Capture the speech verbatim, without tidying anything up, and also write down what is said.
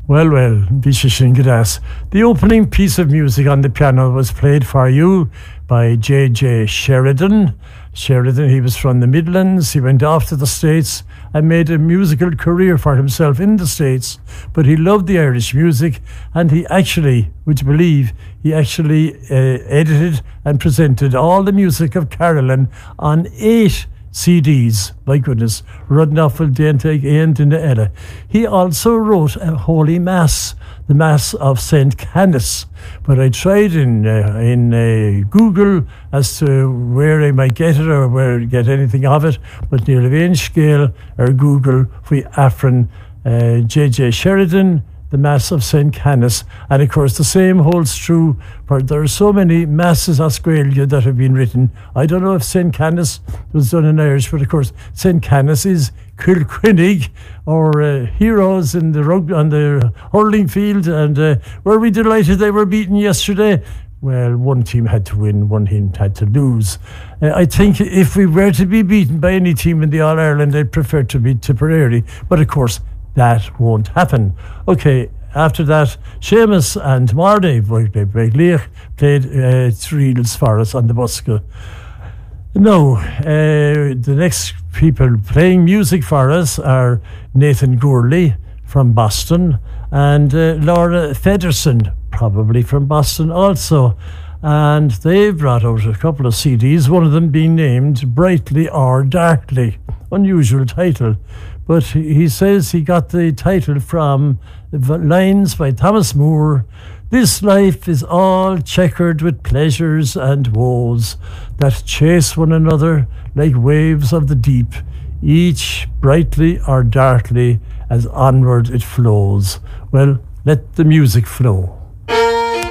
Well, well, Vishishin Gidas. The opening piece of music on the piano was played for you by J J Sheridan. Sheridan, he was from the Midlands. He went off to the States and made a musical career for himself in the States. But he loved the Irish music, and he actually, would you believe, he actually uh, edited and presented all the music of Carolyn on eight C Ds, my goodness, Rudnoffel Dente and in the Ella. He also wrote a Holy Mass, the Mass of Saint Canice. But I tried in uh, in uh, Google as to where I might get it or where to get anything of it. But near Levain Scale or Google for Afrin uh, J J Sheridan, the Mass of Saint Canice. And of course the same holds true for there are so many masses Australia that have been written. I don't know if Saint Canice was done in Irish, but of course Saint Canice is Kilquinnig, or uh, heroes in the rugby on the hurling field, and uh, were we delighted they were beaten yesterday? Well, one team had to win, one team had to lose. Uh, I think if we were to be beaten by any team in the All-Ireland, I'd prefer to beat Tipperary, but of course that won't happen. Okay, after that, Seamus and Marnie played uh, Threels for us on the buska. No, uh, the next people playing music for us are Nathan Gourley from Boston and uh, Laura Federson, probably from Boston also. And they brought out a couple of C Ds, one of them being named Brightly or Darkly. Unusual title. But he says he got the title from lines by Thomas Moore. This life is all checkered with pleasures and woes that chase one another like waves of the deep, each brightly or darkly as onward it flows. Well, let the music flow.